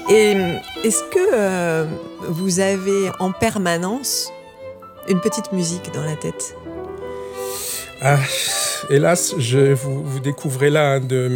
Et est-ce que vous avez en permanence une petite musique dans la tête? Ah, hélas, vous découvrez là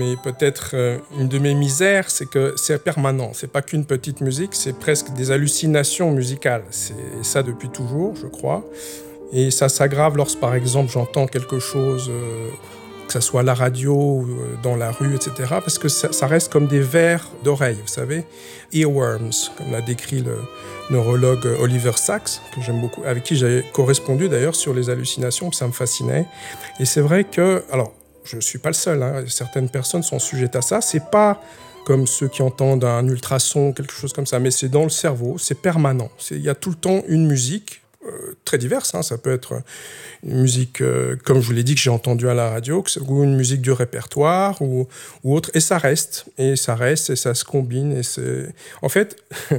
une de mes misères, c'est que c'est permanent. C'est pas qu'une petite musique, c'est presque des hallucinations musicales. C'est ça depuis toujours, je crois. Et ça s'aggrave lorsque, par exemple, j'entends quelque chose, que ça soit à la radio, ou dans la rue, etc. Parce que ça reste comme des vers d'oreille, vous savez. Earworms, comme l'a décrit le neurologue Oliver Sacks, que j'aime beaucoup, avec qui j'avais correspondu d'ailleurs sur les hallucinations, ça me fascinait. Et c'est vrai que, alors, je ne suis pas le seul, hein, certaines personnes sont sujettes à ça. C'est pas comme ceux qui entendent un ultrason, quelque chose comme ça, mais c'est dans le cerveau, c'est permanent. Il y a tout le temps une musique, très diverse, hein. Ça peut être une musique, comme je vous l'ai dit, que j'ai entendue à la radio, ou une musique du répertoire, ou autre, et ça reste, et ça se combine. En fait,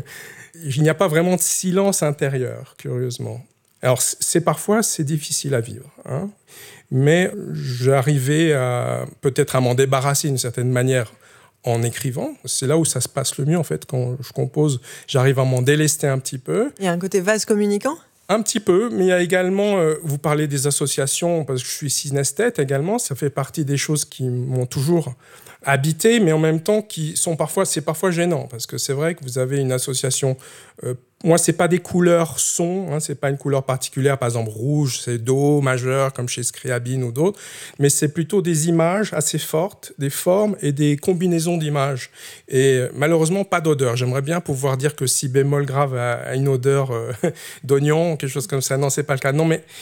il n'y a pas vraiment de silence intérieur, curieusement. Alors, parfois, c'est difficile à vivre, hein, mais j'arrivais peut-être à m'en débarrasser d'une certaine manière en écrivant. C'est là où ça se passe le mieux, en fait, quand je compose. J'arrive à m'en délester un petit peu. Il y a un côté vase communicant ? Un petit peu, mais il y a également, vous parlez des associations, parce que je suis synesthète également, ça fait partie des choses qui m'ont toujours habité, mais en même temps c'est parfois gênant, parce que c'est vrai que vous avez une association, moi c'est pas des couleurs son, hein, c'est pas une couleur particulière, par exemple rouge, c'est do majeur, comme chez Scriabine ou d'autres, mais c'est plutôt des images assez fortes, des formes et des combinaisons d'images. Et malheureusement, pas d'odeur. J'aimerais bien pouvoir dire que si bémol grave a une odeur d'oignon, quelque chose comme ça. Non, c'est pas le cas. Non, mais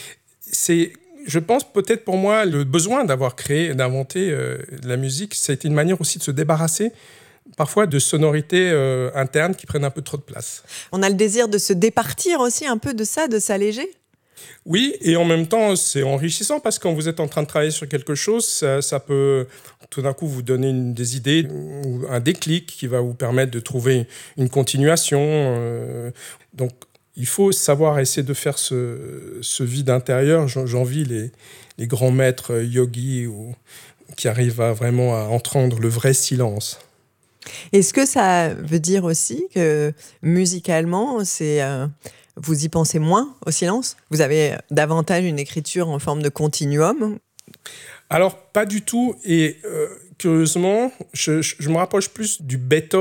je pense peut-être pour moi, le besoin d'avoir créé, d'inventer de la musique, ça a été une manière aussi de se débarrasser parfois de sonorités internes qui prennent un peu trop de place. On a le désir de se départir aussi un peu de ça, de s'alléger ? Oui, et en même temps, c'est enrichissant parce que quand vous êtes en train de travailler sur quelque chose, ça peut tout d'un coup vous donner des idées ou un déclic qui va vous permettre de trouver une continuation. Donc, il faut savoir essayer de faire ce vide intérieur. J'envie les grands maîtres yogis qui arrivent vraiment à entendre le vrai silence. Est-ce que ça veut dire aussi que musicalement, vous y pensez moins au silence ? Vous avez davantage une écriture en forme de continuum ? Alors, pas du tout. Et curieusement, je me rapproche plus du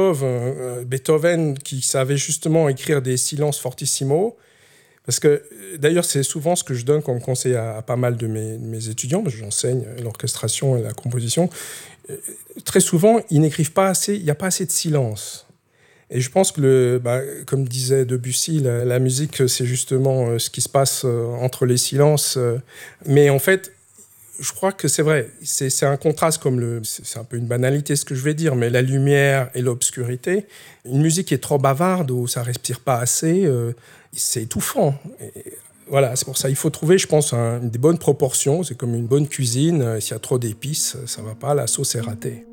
Beethoven qui savait justement écrire des silences fortissimo. Parce que, d'ailleurs, c'est souvent ce que je donne comme conseil à pas mal de mes étudiants, parce que j'enseigne l'orchestration et la composition. Très souvent, ils n'écrivent pas assez, il n'y a pas assez de silence. Et je pense que, comme disait Debussy, la musique, c'est justement ce qui se passe entre les silences. Mais en fait, je crois que c'est vrai, c'est un contraste c'est un peu une banalité ce que je vais dire, mais la lumière et l'obscurité. Une musique qui est trop bavarde, où ça respire pas assez, c'est étouffant. Et voilà, c'est pour ça il faut trouver, je pense, des bonnes proportions. C'est comme une bonne cuisine. S'il y a trop d'épices, ça va pas, la sauce est ratée.